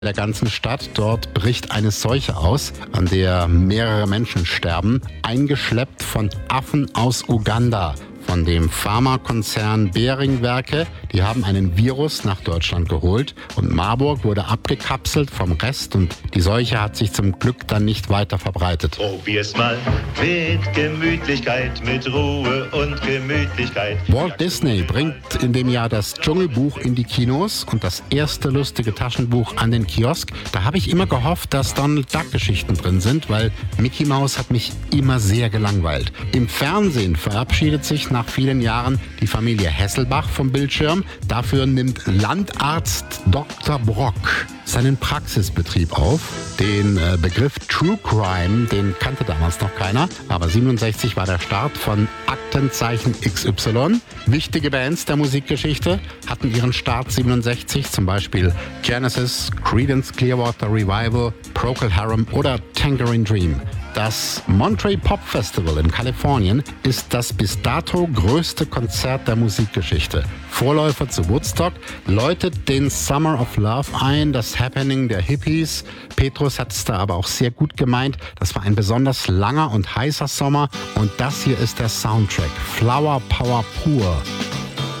der ganzen Stadt. Dort bricht eine Seuche aus, an der mehrere Menschen sterben, eingeschleppt von Affen aus Uganda. Von dem Pharmakonzern Behring-Werke. Die haben einen Virus nach Deutschland geholt und Marburg wurde abgekapselt vom Rest und die Seuche hat sich zum Glück dann nicht weiter verbreitet. Probier's mal mit Gemütlichkeit, mit Ruhe und Gemütlichkeit. Walt Disney bringt in dem Jahr das Dschungelbuch in die Kinos und das erste lustige Taschenbuch an den Kiosk. Da habe ich immer gehofft, dass Donald Duck-Geschichten drin sind, weil Mickey Mouse hat mich immer sehr gelangweilt. Im Fernsehen verabschiedet sich nach vielen Jahren die Familie Hesselbach vom Bildschirm. Dafür nimmt Landarzt Dr. Brock seinen Praxisbetrieb auf. Den Begriff True Crime, den kannte damals noch keiner. Aber 67 war der Start von Aktenzeichen XY. Wichtige Bands der Musikgeschichte hatten ihren Start 67, zum Beispiel Genesis, Creedence Clearwater Revival, Procol Harum oder Tangerine Dream. Das Monterey Pop Festival in Kalifornien ist das bis dato größte Konzert der Musikgeschichte. Vorläufer zu Woodstock, läutet den Summer of Love ein, das Happening der Hippies. Petrus hat es da aber auch sehr gut gemeint. Das war ein besonders langer und heißer Sommer und das hier ist der Soundtrack. Flower Power pur.